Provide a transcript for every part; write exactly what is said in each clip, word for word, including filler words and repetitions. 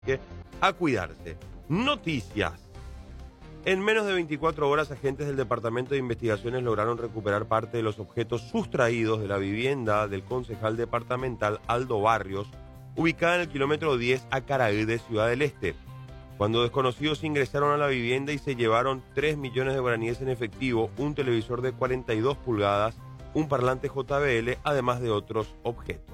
que a cuidarse. Noticias. En menos de veinticuatro horas, agentes del Departamento de Investigaciones lograron recuperar parte de los objetos sustraídos de la vivienda del concejal departamental Aldo Barrios, ubicada en el kilómetro diez a Caraí de Ciudad del Este, cuando desconocidos ingresaron a la vivienda y se llevaron tres millones de guaraníes en efectivo, un televisor de cuarenta y dos pulgadas, un parlante J B L, además de otros objetos.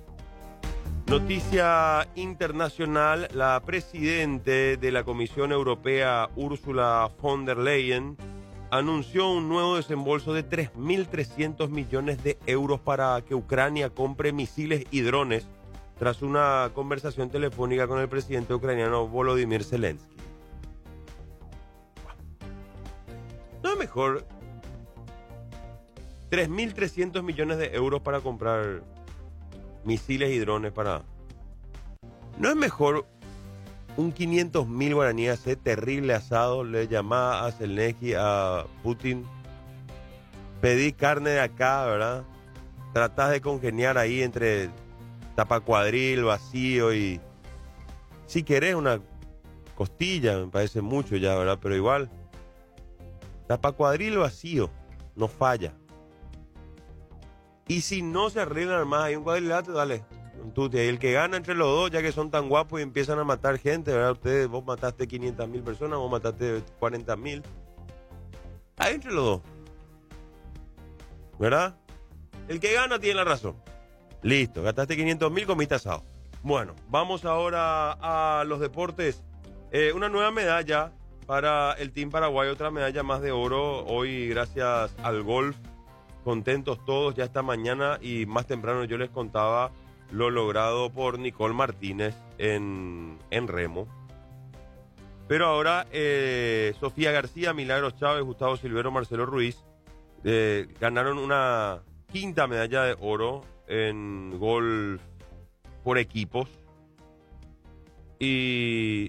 Noticia internacional: la presidente de la Comisión Europea, Ursula von der Leyen, anunció un nuevo desembolso de tres mil trescientos millones de euros para que Ucrania compre misiles y drones, tras una conversación telefónica con el presidente ucraniano Volodymyr Zelensky. ¿No es mejor tres mil trescientos millones de euros para comprar misiles y drones para... ¿No es mejor un quinientos mil guaraníes, ese terrible asado? Le llamaba a Zelensky, a Putin, pedí carne de acá, ¿verdad? Tratás de congeniar ahí entre tapacuadril, vacío y... Si querés una costilla, me parece mucho ya, ¿verdad? Pero igual, tapacuadril vacío, no falla. Y si no se arreglan más, hay un cuadrilátero, dale. Tuti, el que gana entre los dos, ya que son tan guapos y empiezan a matar gente, ¿verdad? Ustedes, vos mataste quinientas mil personas, vos mataste cuarenta mil. Ahí entre los dos, ¿verdad? El que gana tiene la razón. Listo, gastaste quinientos mil, comiste asado. Bueno, vamos ahora a los deportes. Eh, una nueva medalla para el Team Paraguay, otra medalla más de oro. Hoy, gracias al golf, contentos todos. Ya esta mañana y más temprano yo les contaba lo logrado por Nicole Martínez en, en remo. Pero ahora eh, Sofía García, Milagros Chávez, Gustavo Silvero, Marcelo Ruiz eh, ganaron una quinta medalla de oro en golf por equipos. Y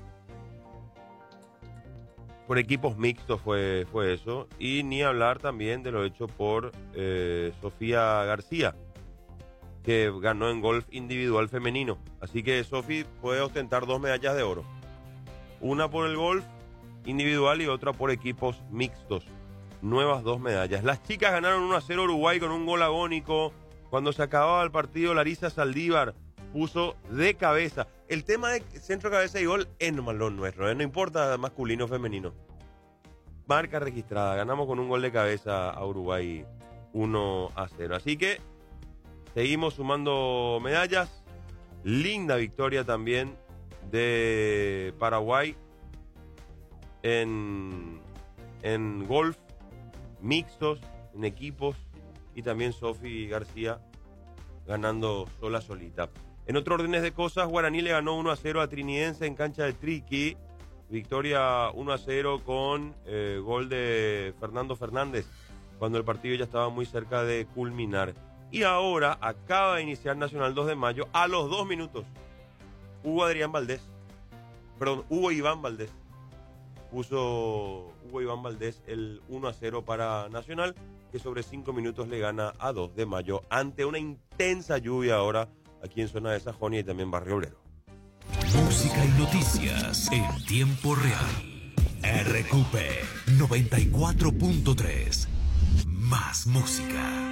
por equipos mixtos fue, fue eso. Y ni hablar también de lo hecho por eh, Sofía García, que ganó en golf individual femenino. Así que Sofi puede ostentar dos medallas de oro. Una por el golf individual y otra por equipos mixtos. Nuevas dos medallas. Las chicas ganaron uno a cero Uruguay con un gol agónico. Cuando se acababa el partido, Larisa Saldívar puso de cabeza. El tema de centro, cabeza y gol es nomás lo nuestro, ¿eh? No importa masculino o femenino. Marca registrada. Ganamos con un gol de cabeza a Uruguay uno a cero. Así que seguimos sumando medallas. Linda victoria también de Paraguay en, en golf, mixtos, en equipos. Y también Sofi García ganando sola solita. En otro órdenes de cosas, Guaraní le ganó uno a cero a Trinidense en cancha de Triqui. Victoria uno a cero con eh, gol de Fernando Fernández, cuando el partido ya estaba muy cerca de culminar. Y ahora acaba de iniciar Nacional dos de mayo. A los dos minutos, Hugo Adrián Valdés, perdón, Hugo Iván Valdés, puso Hugo Iván Valdés el uno a cero para Nacional, que sobre cinco minutos le gana a dos de mayo ante una intensa lluvia ahora aquí en zona de Sajonia y también Barrio Obrero. Música y noticias en tiempo real. R Q P noventa y cuatro punto tres. Más música.